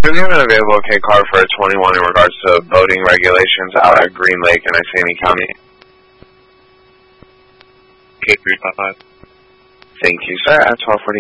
Do we have an available K car for a 21 in regards to boating regulations out at Green Lake in Iceni County? K355. Thank you, sir. At 1240.